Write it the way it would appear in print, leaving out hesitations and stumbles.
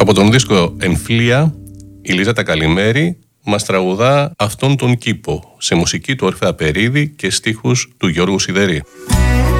Από τον δίσκο Εμφλία, η Λίζα Τακαλημέρη μας τραγουδά αυτόν τον κήπο, σε μουσική του Ορφέα Περίδη και στίχους του Γιώργου Σιδερή.